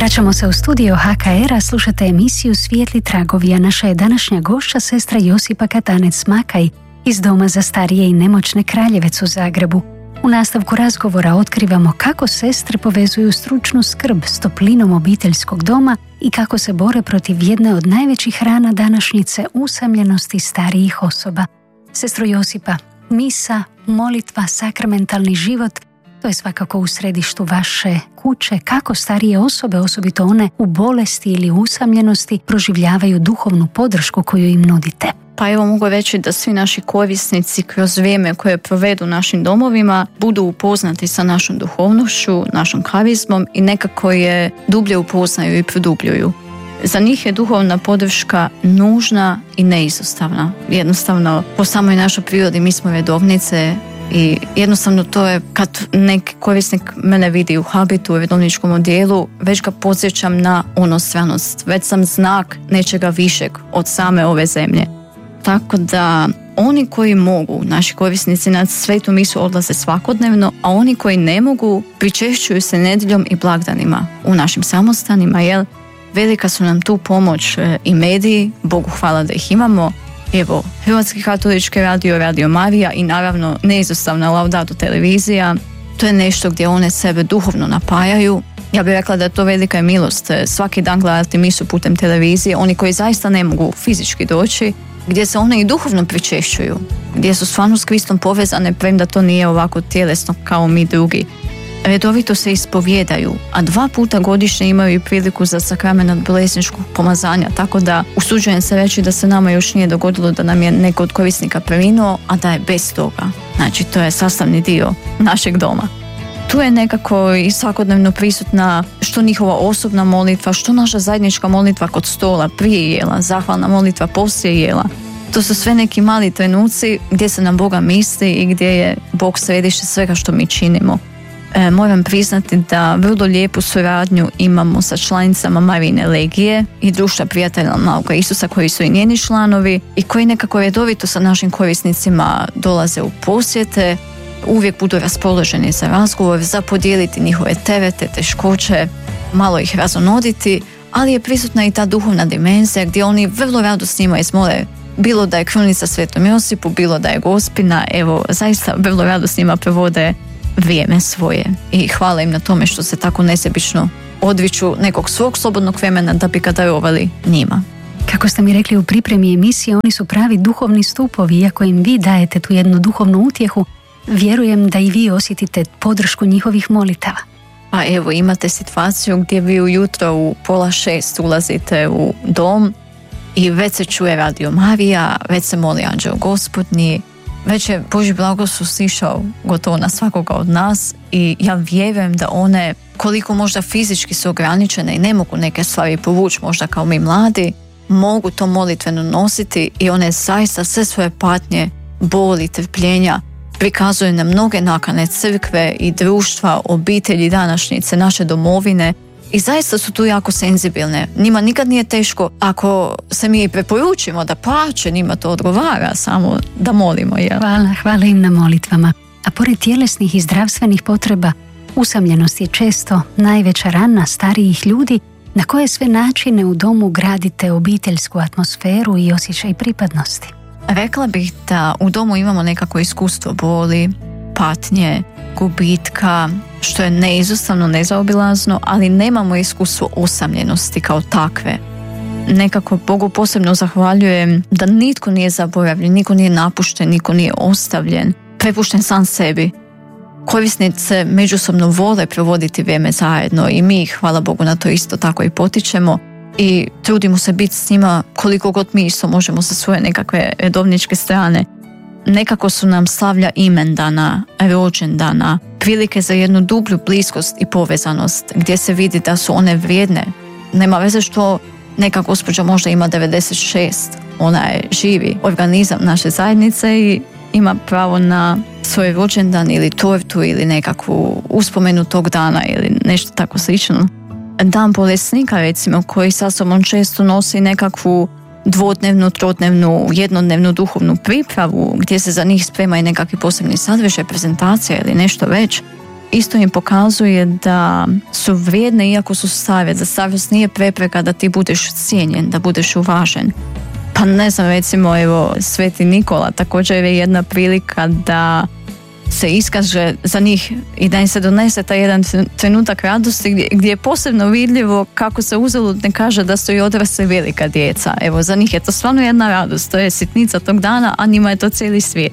Vraćamo se u studio HKR-a, slušate emisiju Svijetli tragovi, a naša je današnja gošća sestra Josipa Katanec-Makaj iz Doma za starije i nemoćne Kraljevec u Zagrebu. U nastavku razgovora otkrivamo kako sestre povezuju stručnu skrb s toplinom obiteljskog doma i kako se bore protiv jedne od najvećih rana današnjice, usamljenosti starijih osoba. Sestro Josipa, misa, molitva, sakramentalni život, to je svakako u središtu vaše kuće. Kako starije osobe, osobito one u bolesti ili usamljenosti, proživljavaju duhovnu podršku koju im nudite? Pa evo, mogu reći da svi naši korisnici kroz vrijeme koje provedu u našim domovima budu upoznati sa našom duhovnošću, našom karizmom i nekako je dublje upoznaju i produbljuju. Za njih je duhovna podrška nužna i neizostavna. Jednostavno, po samoj našoj prirodi mi smo redovnice i jednostavno to je kad neki korisnik mene vidi u habitu, u redovničkom odjelu, već ga podsjećam na onostranost. Već sam znak nečega višeg od same ove zemlje. Tako da oni koji mogu, naši korisnici, na svetu misu odlaze svakodnevno, a oni koji ne mogu pričešćuju se nedjeljom i blagdanima u našim samostanima, jer velika su nam tu pomoć i mediji, Bogu hvala da ih imamo. Evo, Hrvatski katolički radio, Radio Marija i naravno neizostavna Laudato televizija. To je nešto gdje one sebe duhovno napajaju. Ja bih rekla da je to velika milost svaki dan gledati misu putem televizije, oni koji zaista ne mogu fizički doći, gdje se one i duhovno pričešćuju, gdje su stvarno s Kristom povezane, premda to nije ovako tjelesno kao mi drugi. Redovito se ispovjedaju, a 2 puta godišnje imaju i priliku za sakrament bolesničkog pomazanja, tako da usuđujem se reći da se nama još nije dogodilo da nam je neko od korisnika preminuo, a da je bez toga. Znači, to je sastavni dio našeg doma. Tu je nekako i svakodnevno prisutna što njihova osobna molitva, što naša zajednička molitva kod stola, prije jela, zahvalna molitva poslije jela. To su sve neki mali trenuci gdje se nam Boga misli i gdje je Bog središte svega što mi činimo. Moram priznati da vrlo lijepu suradnju imamo sa članicama Marijine legije i društva prijatelja Maloga Isusa, koji su i njeni članovi i koji nekako redovito sa našim korisnicima dolaze u posjete, uvijek budu raspoloženi za razgovor, za podijeliti njihove terete, teškoće, malo ih razonoditi, ali je prisutna i ta duhovna dimenzija gdje oni vrlo rado s njima izmole, bilo da je krunica Svetom Josipu, bilo da je Gospina, evo, zaista vrlo rado s njima provode vrijeme svoje i hvala im na tome što se tako nesebično odriču nekog svog slobodnog vremena da bi ga darovali njima. Kako ste mi rekli u pripremi emisije, oni su pravi duhovni stupovi, iako im vi dajete tu jednu duhovnu utjehu, vjerujem da i vi osjetite podršku njihovih molitava. Pa evo, imate situaciju gdje vi ujutro u 5:30 ulazite u dom i već se čuje Radio Marija, već se moli Anđeo Gospodnji, već je Božji blagoslov sišao gotovo na svakoga od nas i ja vjerujem da one, koliko možda fizički su ograničene i ne mogu neke stvari povući, možda kao mi mladi, mogu to molitveno nositi i one zaista sve svoje patnje, boli, trpljenja prikazuju na mnoge nakane crkve i društva, obitelji današnjice, naše domovine i zaista su tu jako senzibilne. Njima nikad nije teško ako se mi preporučimo da plaće, njima to odgovara, samo da molimo. Jel? Hvala im na molitvama. A pored tjelesnih i zdravstvenih potreba, usamljenost je često najveća rana starijih ljudi. Na koje sve načine u domu gradite obiteljsku atmosferu i osjećaj pripadnosti? Rekla bih da u domu imamo nekako iskustvo boli, patnje, gubitka, što je neizostavno, nezaobilazno, ali nemamo iskustvo usamljenosti kao takve. Nekako Bogu posebno zahvaljujem da nitko nije zaboravljen, nitko nije napušten, nitko nije ostavljen, prepušten sam sebi. Korisnice međusobno vole provoditi vrijeme zajedno i mi ih, hvala Bogu, na to isto tako i potičemo i trudimo se biti s njima koliko god mi isto možemo sa svoje nekakve redovničke strane. Nekako su nam slavlja imendana, rođendana, prilike za jednu dublju bliskost i povezanost gdje se vidi da su one vrijedne. Nema veze što neka gospođa možda ima 96, ona je živi organizam naše zajednice i ima pravo na svoj rođendan ili tortu ili nekakvu uspomenu tog dana ili nešto tako slično. Dan bolesnika, recimo, koji sa sobom često nosi nekakvu dvodnevnu, trodnevnu, jednodnevnu duhovnu pripravu gdje se za njih sprema i nekakvi posebni sadržaj, prezentacija ili nešto već. isto im pokazuje da su vrijedne iako su stare, da starost nije prepreka da ti budeš cijenjen, da budeš uvažen. Pa ne znam, recimo, evo, Sveti Nikola također je jedna prilika da se iskaže za njih i da im se donese taj jedan trenutak radosti gdje je posebno vidljivo kako se uzalud ne kaže da su i odrasli velika djeca. Evo, za njih je to stvarno jedna radost, to je sitnica tog dana, a njima je to cijeli svijet.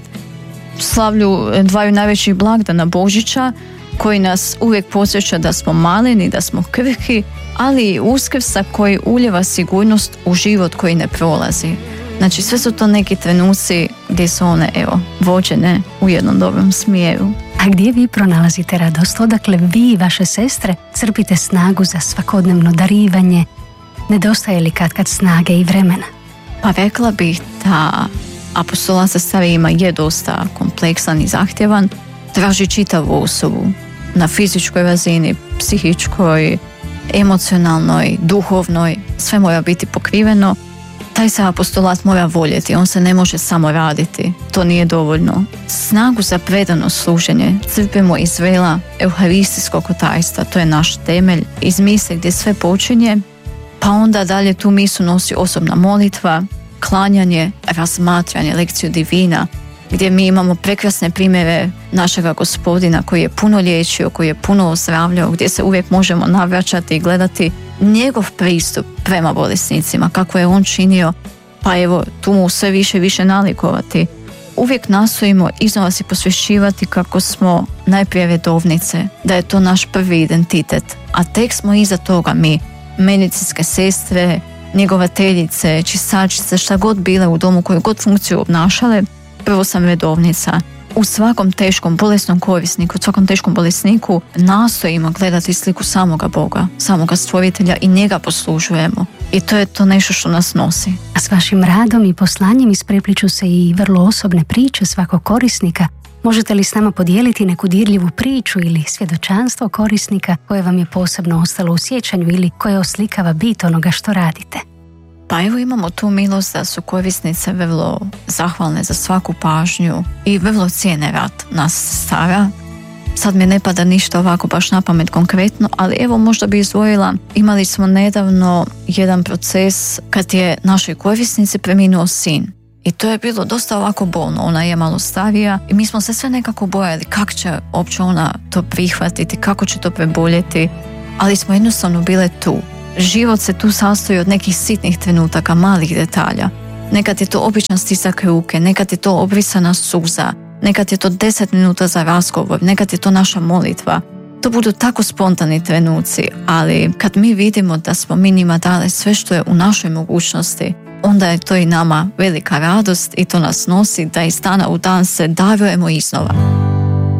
Slavlju dvaju najvećih blagdana Božića, koji nas uvijek podsjeća da smo maleni, da smo krhki, ali i Uskrsa koji ulijeva sigurnost u život koji ne prolazi. Znači, sve su to neki trenuci gdje su one, evo, vođene u jednom dobrom smjeru. A gdje vi pronalazite radost? Odakle vi i vaše sestre crpite snagu za svakodnevno darivanje? Nedostaje li kad snage i vremena? Pa rekla bih da apostolat za starijima je dosta kompleksan i zahtjevan. Traži čitavu osobu na fizičkoj razini, psihičkoj, emocionalnoj, duhovnoj, sve mora biti pokriveno. Taj se apostolat mora voljeti, on se ne može samo raditi, to nije dovoljno. Snagu za predano služenje crpimo iz vela euharistijskog tajstva, to je naš temelj, iz mise gdje sve počinje, pa onda dalje tu misu nosi osobna molitva, klanjanje, razmatranje, lekciju divina, gdje mi imamo prekrasne primjere našega Gospodina koji je puno liječio, koji je puno ozdravljao, gdje se uvijek možemo navraćati i gledati njegov pristup prema bolesnicima, kako je on činio, pa evo tu mu sve više i više nalikovati. Uvijek nastojimo iznova si posvješćivati kako smo najprije redovnice, da je to naš prvi identitet, a tek smo iza toga mi, medicinske sestre, njegovateljice, čistačice, šta god bile u domu, koju god funkciju obnašale. Prvo sam redovnica. U svakom teškom bolesnom korisniku, u svakom teškom bolesniku nastojimo gledati sliku samoga Boga, samoga stvoritelja i njega poslužujemo. I to je to nešto što nas nosi. A s vašim radom i poslanjem isprepliču se i vrlo osobne priče svakog korisnika. Možete li s nama podijeliti neku dirljivu priču ili svjedočanstvo korisnika koje vam je posebno ostalo u sjećanju ili koje oslikava bit onoga što radite? Pa evo, imamo tu milost da su korisnice vrlo zahvalne za svaku pažnju i vrlo cijene rad nas sestara. Sad mi ne pada ništa ovako baš na pamet konkretno, ali evo možda bi izdvojila, imali smo nedavno jedan proces kad je našoj korisnici preminuo sin. I to je bilo dosta ovako bolno, ona je malo starija i mi smo se sve nekako bojali kako će uopće ona to prihvatiti, kako će to preboljeti, ali smo jednostavno bile tu. Život se tu sastoji od nekih sitnih trenutaka, malih detalja. Nekad je to običan stisak ruke, nekad je to obrisana suza, nekad je to 10 minuta za razgovor, nekad je to naša molitva. To budu tako spontani trenuci, ali kad mi vidimo da smo mi njima dali sve što je u našoj mogućnosti, onda je to i nama velika radost i to nas nosi da iz dana u dan se darujemo iznova.